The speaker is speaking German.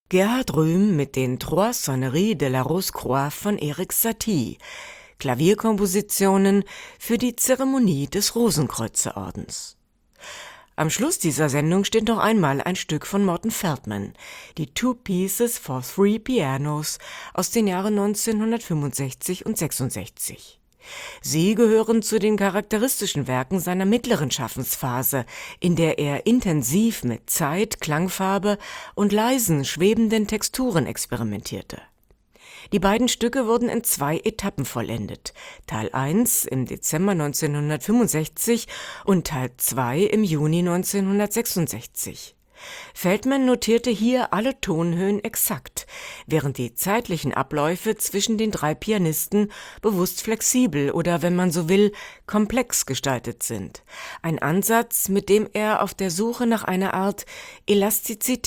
Gerhard Röhm mit den Trois Sonneries de la Rose-Croix von Erik Satie, Klavierkompositionen für die Zeremonie des Rosenkreuze-Ordens. Am Schluss dieser Sendung steht noch einmal ein Stück von Morton Feldman, die Two Pieces for Three Pianos aus den Jahren 1965 und 66. Sie gehören zu den charakteristischen Werken seiner mittleren Schaffensphase, in der er intensiv mit Zeit, Klangfarbe und leisen, schwebenden Texturen experimentierte. Die beiden Stücke wurden in 2 Etappen vollendet, Teil 1 im Dezember 1965 und Teil 2 im Juni 1966. Feldman notierte hier alle Tonhöhen exakt, während die zeitlichen Abläufe zwischen den 3 Pianisten bewusst flexibel oder, wenn man so will, komplex gestaltet sind. Ein Ansatz, mit dem er auf der Suche nach einer Art Elastizität